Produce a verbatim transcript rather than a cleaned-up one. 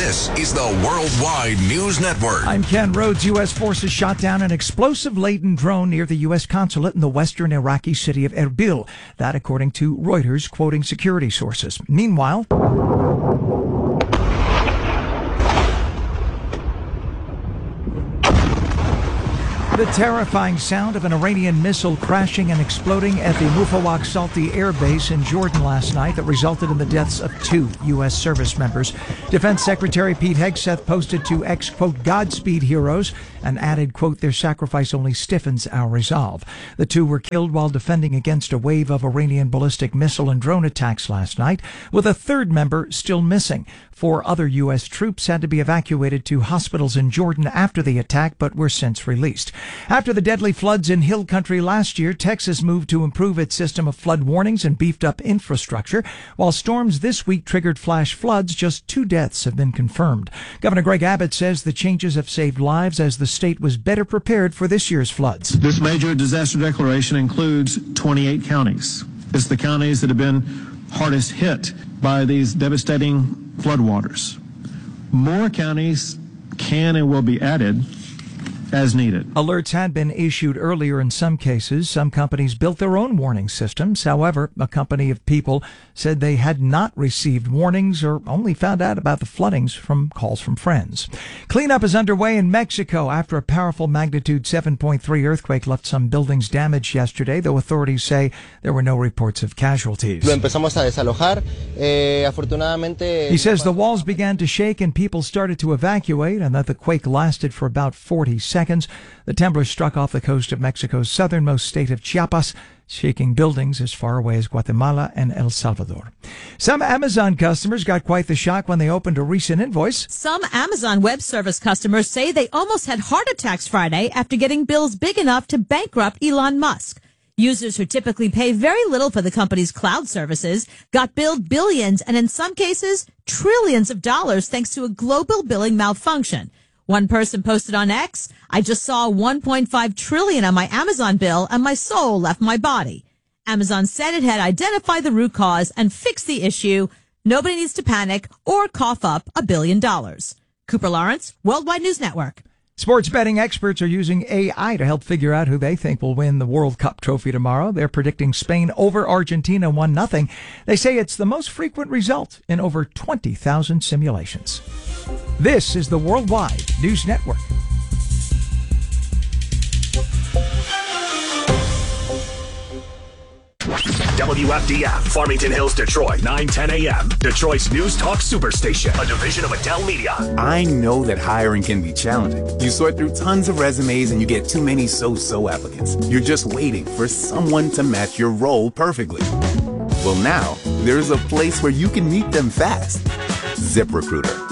This is the Worldwide News Network. I'm Ken Rhodes. U S forces shot down an explosive-laden drone near the U S consulate in the western Iraqi city of Erbil. That according to Reuters, quoting security sources. Meanwhile, the terrifying sound of an Iranian missile crashing and exploding at the Mufawaq Salti air base in Jordan last night that resulted in the deaths of two U S service members. Defense Secretary Pete Hegseth posted to X, quote, Godspeed heroes, and added, quote, their sacrifice only stiffens our resolve. The two were killed while defending against a wave of Iranian ballistic missile and drone attacks last night, with a third member still missing. Four other U S troops had to be evacuated to hospitals in Jordan after the attack, but were since released. After the deadly floods in Hill Country last year, Texas moved to improve its system of flood warnings and beefed up infrastructure. While storms this week triggered flash floods, just two deaths have been confirmed. Governor Greg Abbott says the changes have saved lives as the state was better prepared for this year's floods. This major disaster declaration includes twenty-eight counties. It's the counties that have been hardest hit by these devastating floodwaters. More counties can and will be added as needed. Alerts had been issued earlier in some cases. Some companies built their own warning systems. However, a company of People said they had not received warnings or only found out about the floodings from calls from friends. Cleanup is underway in Mexico after a powerful magnitude seven point three earthquake left some buildings damaged yesterday, though authorities say there were no reports of casualties. Lo empezamos a desalojar. Eh, afortunadamente, he says the walls began to shake and people started to evacuate, and that the quake lasted for about forty seconds. Seconds. The tremor struck off the coast of Mexico's southernmost state of Chiapas, shaking buildings as far away as Guatemala and El Salvador. Some Amazon customers got quite the shock when they opened a recent invoice. Some Amazon Web Service customers say they almost had heart attacks Friday after getting bills big enough to bankrupt Elon Musk. Users who typically pay very little for the company's cloud services got billed billions and in some cases trillions of dollars thanks to a global billing malfunction. One person posted on X, I just saw one point five trillion on my Amazon bill and my soul left my body. Amazon said it had identified the root cause and fixed the issue. Nobody needs to panic or cough up a billion dollars. Cooper Lawrence, Worldwide News Network. Sports betting experts are using A I to help figure out who they think will win the World Cup trophy tomorrow. They're predicting Spain over Argentina one nothing. They say it's the most frequent result in over twenty thousand simulations. This is the Worldwide News Network. W F D F, Farmington Hills, Detroit, nine ten a.m. Detroit's News Talk Superstation, a division of Adele Media. I know that hiring can be challenging. You sort through tons of resumes and you get too many so-so applicants. You're just waiting for someone to match your role perfectly. Well, now, there's a place where you can meet them fast. ZipRecruiter.